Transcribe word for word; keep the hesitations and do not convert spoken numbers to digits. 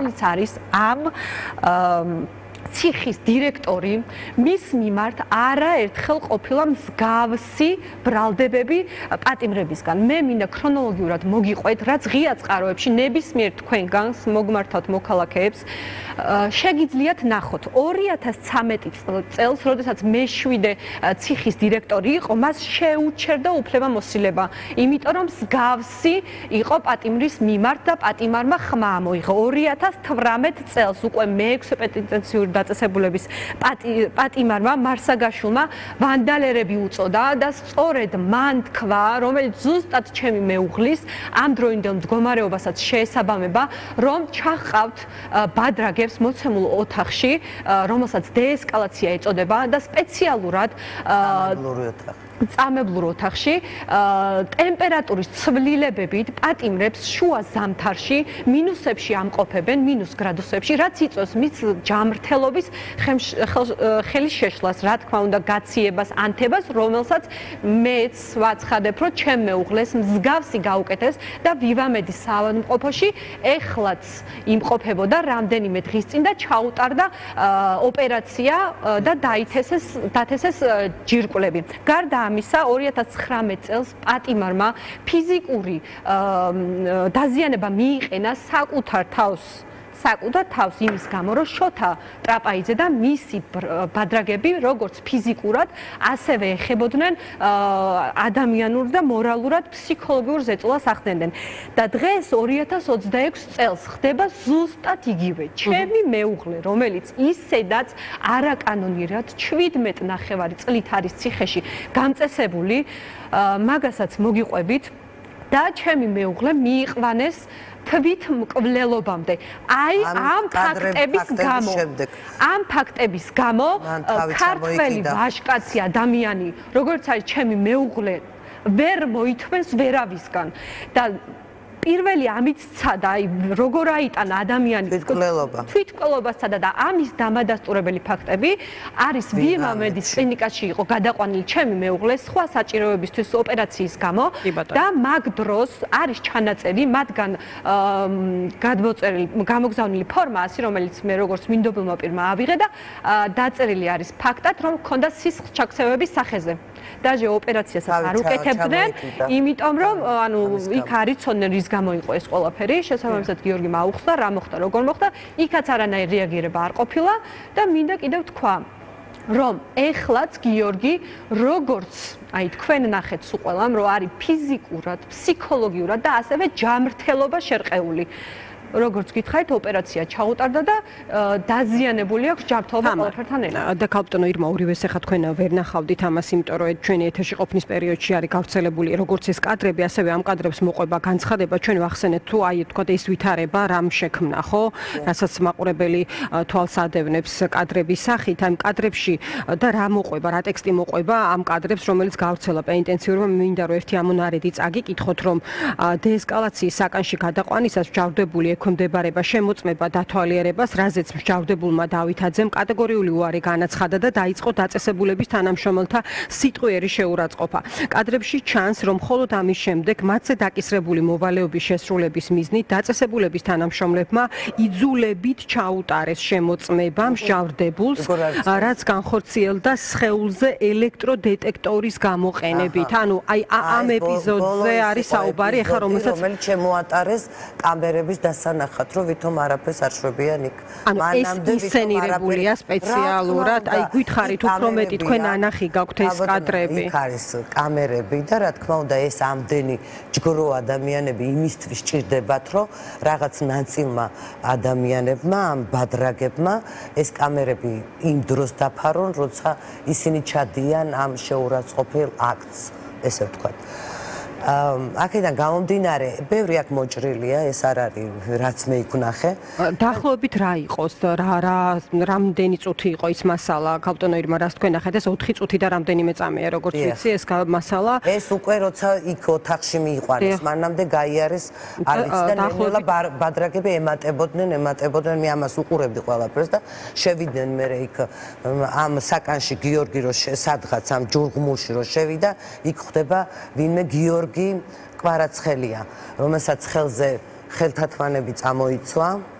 რომელიც არის ამ ციხის დირექტორი, მის მიმართ არაერთხელ ყოფილა მსგავსი ბრალდებები პატიმრებისგან. მე მინდა ქრონოლოგიურად მოგიყვეთ, რაც ღია წყაროებში ნებისმიერ თქვენგანს მოგმართავთ მოქალაქეებს, შეგიძლიათ ნახოთ. ორი ათას ცამეტი წელს, როდესაც მეშვიდე ციხის დირექტორი იყო, მას შეუჩერდა უფლებამოსილება, იმიტომ რომ მსგავსი იყო პატიმრის მიმართ და პატიმარმა ხმა მოიღო. ორი ათას თვრამეტ წელს უკვე მეექვსე პეტენციური დაწესებულების პატიმარმა მარსაგაშვილმა ვანდალერები უწოდა და სწორედ მან თქვა, რომელიც ზუსტად ჩემი მეუღლის ამ დროინდელ მდგომარეობასაც შეესაბამება, რომ ჩახყავთ ბადრაგებს მოცემულ ოთახში, რომელსაც დეესკალაცია ეწოდება და სპეციალურად წამებლურ ოთახში ტემპერატურის ცვლილებებით პატიმრებს შუა ზამთარში მინუსებში ამყოფებენ, მინუს გრადუსებში, რაც იწვევს მის ჯამრთელობის ხელის შეშლას, რა თქმა უნდა, გაციებას, ანთებას, რომელსაც მეც ვაცხადებ, რომ ჩემ მეუღლეს მსგავსი გაუკეთეს და ვივამედის საავადმყოფოში ეხლაც იმყოფებოდა რამდენიმე დღის წინ და ჩაუტარდა ოპერაცია და დაითესეს დათესეს ჯირკვლები. გარდა ამისა, ორი ათას ცხრამეტ წელს პატიმარმა ფიზიკური დაზიანება მიიყენა საკუთარ თავს, საკუთარ თავს იმის გამო, რომ შოთა ტრაპაიძე და მისი ბადრაგები, როგორც ფიზიკურად, ასევე ეხებოდნენ ადამიანურ და მორალურად ფსიქოლოგიურ ზეწოლას ახდენდნენ. და დღეს ორი ათას ოცდაექვსი წელს ხდება ზუსტად იგივე. ჩემი მეუღლე, რომელიც ისედაც არაკანონიერად შვიდმეტ ნახევარი წლით არის ციხეში გამწესებული, მაგასაც მოგიყვებით და ჩემი მეუღლე მიიყვანეს თვით მკვლელობამდე. აი ამ ფაქტების გამო, ამ ფაქტების გამო ქართველი ვაჟკაცი ადამიანი, როგორც არის ჩემი მეუღლე, ვერ მოითმენს ვერავისგან და პირველი ამით სცადა, აი როგორ აიტანა ადამიანის თვითმკვლელობა სცადა და ამის დამადასტურებელი ფაქტები არის ვივამედის კლინიკაში იყო გადაყვანილი ჩემი მეუღლე სხვა საჭიროებისთვის ოპერაციის გამო და მაგ დროს არის ჩანაწერი მათგან გადმოწერილი გამოგზავნილი ფორმა, რომელიც მე როგორც მინდობილმა პირმა ავიღე და დაწერილი არის ფაქტად, რომ ჰქონდა სისხლს ჩაქცევების სახეზე. დაჟე ოპერაციასაც არ უკეთებდნენ, იმიტომ რომ ანუ იქ არიცოდნენ რის გამო იყო ეს ყველაფერი, შესაბამისად გიორგიმ აუხსნა, რა მოხდა, როგორ მოხდა, იქაც არანაირი რეაგირება არ ყოფილა და მინდა კიდევ თქვა, რომ ეხლაც გიორგი როგორც აი თქვენ ნახეთ სულ ყველამ, რომ არის ფიზიკურად, ფსიქოლოგიურად და ასევე ჯამრთელობა შერყეული. როგორც გითხარით, ოპერაცია ჩაუტარდა და დაზიანებული აქვს ჯანმრთელობა ყველაფერთან ერთად. და ქალბატონო ირმა, ორივეს ახლა თქვენ ვერ ნახავდით ამას, იმიტომ რომ ჩვენი ეთერში ყოფნის პერიოდში არის გავრცელებული როგორც ეს კადრები, ასევე ამ კადრებს მოყვება განცხადება, ჩვენ ვახსენეთ თუ აი თქვა ეს ვითარება რამ შექმნა, ხო? რასაც მაყურებელი თვალს ადევნებს კადრების სახით, ამ კადრებში და რა მოყვება, რა ტექსტი მოყვება ამ კადრებს, რომელიც გავრცელა პენიტენციურმა, მინდა რომ ერთი ამონარიდი წაგიკითხოთ, რომ დეესკალაციის საკანში გადაყვანისას ჯავდებული ექვემდებარება შემოწმება დათვალიერებას, რაზეც მსჯავრდებულმა დავითაძემ კატეგორიული უარი განაცხადა და დაიწყო დაწესებულების თანამშრომელთა სიტყვიერი შეურაცხყოფა. კადრებში ჩანს, რომ მხოლოდ ამის შემდეგ მათზე დაკისრებული მოვალეობის შესრულების მიზნით დაწესებულების თანამშრომლებმა იძულებით ჩაუტარეს შემოწმება მსჯავრდებულს, რაც განხორციელდა სხეულზე ელექტროდეტექტორის გამოყენებით. ანუ აი ამ ეპიზოდზე არის საუბარი, ახლა რომელსაც რომელიც შემოატარეს კამერების დასანახად, რომ ვითომ არაფერს არ შვებიან იქ. ანუ ეს ისცენირებულია სპეციალურად, აი გითხარით უფრო მეტი თქვენ ანახი გაქვთ ეს კადრები. იქ არის კამერები და რა თქმა უნდა ეს ამდენი ჯგრო ადამიანები იმისთვის სჭირდებათ, რომ რაღაც ნაწილმა ადამიანებმა, ამ ბადრაგებმა ეს კამერები იმ დროს დაფარონ, როცა ისინი ჩადიან ამ შეურაცხყოფელ აქტს, ესე ვთქვათ. აქედან გამომდინარე, ბევრი აქ მოჭრილია, ეს არ არის, რაც მე იქ ვნახე. დაახლოებით რა იყოს, რა რა რამდენი წუთი იყო ის მასალა, ქალბატონო ირმა, რას თქვენ ნახეთ, ეს ოთხი წუთი და რამდენიმე წამია, როგორც ვიცი, ეს მასალა. ეს უკვე როცა იქ ოთახში მიიყვანეს, მანამდე გაიარეს, არ ვიცი და ნელა ბადრაგები ემატებოდნენ, ემატებოდნენ, მე ამას უყურებდი ყველაფერს და შევიდნენ მე იქ ამ საკანში გიორგი რო სადღაც ამ ჯურღმულში რო შევიდა, იქ ხდება ვინმე გიორგი კვარაცხელია, რომელსაც ხელზე ხელთათმანები წამოიცვა.